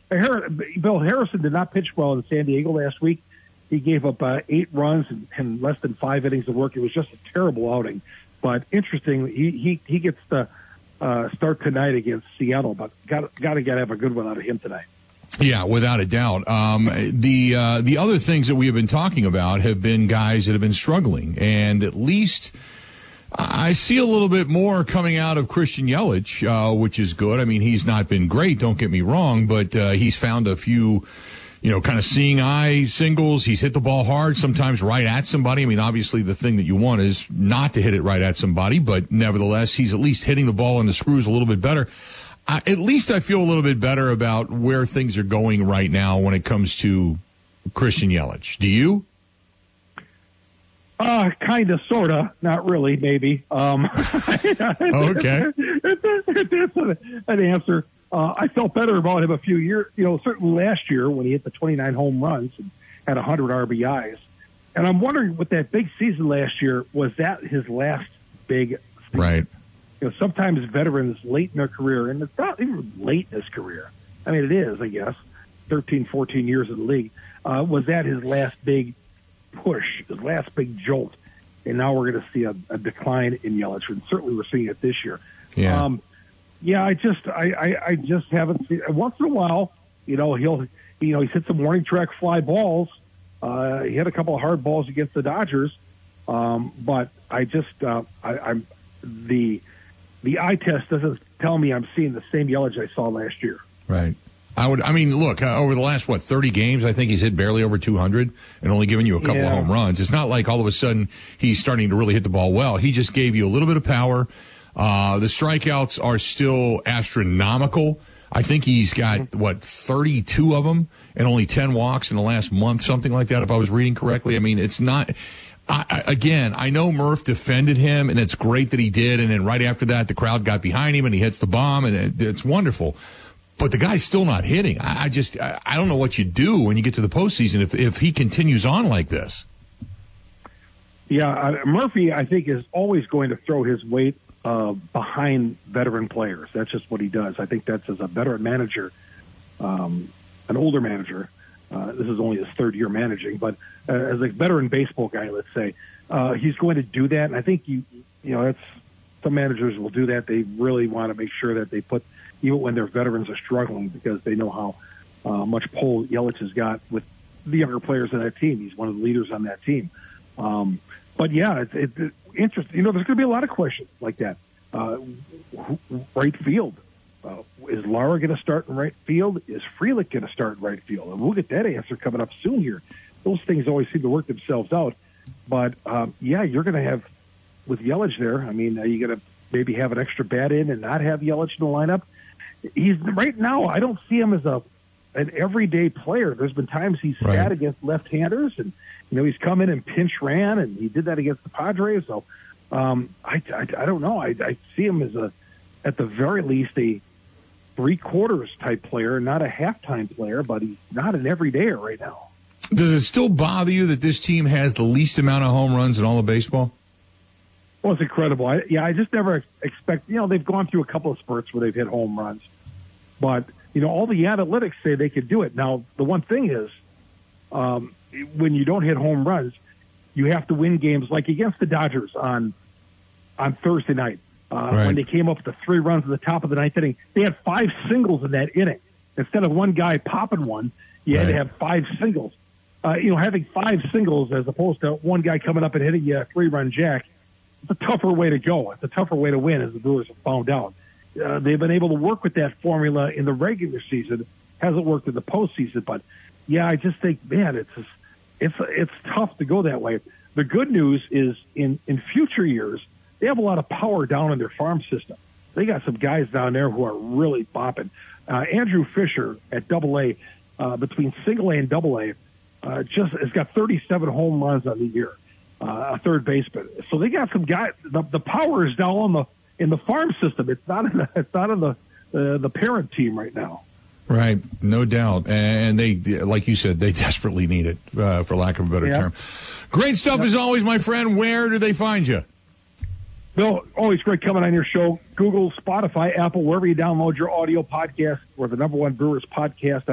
Bill Harrison did not pitch well in San Diego last week. He gave up 8 runs and less than 5 innings of work. It was just a terrible outing. But interesting, he gets the start tonight against Seattle. But got to have a good one out of him tonight. Yeah, without a doubt. The other things that we have been talking about have been guys that have been struggling, and at least I see a little bit more coming out of Christian Yelich, which is good. I mean, he's not been great, don't get me wrong, but he's found a few, kind of seeing eye singles. He's hit the ball hard, sometimes right at somebody. I mean, obviously the thing that you want is not to hit it right at somebody, but nevertheless, he's at least hitting the ball in the screws a little bit better. At least I feel a little bit better about where things are going right now when it comes to Christian Yelich. Do you? Kind of, sort of, not really, maybe. Okay. That's an answer. I felt better about him a few years, certainly last year when he hit the 29 home runs and had 100 RBIs. And I'm wondering, with that big season last year, was that his last big season? Right. Sometimes veterans late in their career, and it's not even late in his career. I mean, it is, I guess, 13, 14 years in the league. Was that his last big push, his last big jolt? And now we're going to see a decline in Yelich, and certainly we're seeing it this year. Yeah. I just haven't seen. Once in a while, he's hit some warning track fly balls. He had a couple of hard balls against the Dodgers, but the eye test doesn't tell me I'm seeing the same Yelich I saw last year. Right. Look, over the last, 30 games, I think he's hit barely over 200 and only given you a couple of home runs. It's not like all of a sudden he's starting to really hit the ball well. He just gave you a little bit of power. The strikeouts are still astronomical. I think he's got, 32 of them and only 10 walks in the last month, something like that, if I was reading correctly. I mean, it's not... I know Murph defended him, and it's great that he did. And then right after that, the crowd got behind him, and he hits the bomb, and it's wonderful. But the guy's still not hitting. I don't know what you do when you get to the postseason if he continues on like this. Yeah, Murphy, I think, is always going to throw his weight behind veteran players. That's just what he does. I think that's as a veteran manager, an older manager. This is only his 3rd year managing, but as a veteran baseball guy, let's say, he's going to do that. And I think that's some managers will do that. They really want to make sure that they put, even when their veterans are struggling, because they know how much pull Yelich has got with the younger players on that team. He's one of the leaders on that team. But yeah, it's interesting. There's going to be a lot of questions like that. Right field. Is Lara going to start in right field? Is Frelick going to start in right field? And we'll get that answer coming up soon here. Those things always seem to work themselves out. But, you're going to have, with Yelich there, are you going to maybe have an extra bat in and not have Yelich in the lineup? He's right now, I don't see him as an everyday player. There's been times he's sat against left-handers, and, he's come in and pinch ran, and he did that against the Padres. So I don't know. I see him as at the very least, a 3/4 type player, not a halftime player, but he's not an everydayer right now. Does it still bother you that this team has the least amount of home runs in all of baseball? Well, it's incredible. I just never expect, they've gone through a couple of spurts where they've hit home runs, but, all the analytics say they could do it. Now, the one thing is, when you don't hit home runs, you have to win games like against the Dodgers on Thursday night. When they came up with the 3 runs at the top of the 9th inning, they had 5 singles in that inning. Instead of one guy popping one, you had to have 5 singles. Having 5 singles as opposed to one guy coming up and hitting you a 3-run jack, it's a tougher way to go. It's a tougher way to win, as the Brewers have found out. They've been able to work with that formula in the regular season. Hasn't worked in the postseason, but I just think, man, it's tough to go that way. The good news is in future years, they have a lot of power down in their farm system. They got some guys down there who are really bopping. Andrew Fisher at Double-A, between Single-A and Double-A, just has got 37 home runs on the year, a third baseman. So they got some guys. The power is down in the farm system. It's not in the parent team right now. Right, no doubt. And they, like you said, they desperately need it, for lack of a better term. Great stuff as always, my friend. Where do they find you? Bill, always great coming on your show. Google, Spotify, Apple, wherever you download your audio podcast. We're the #1 Brewers podcast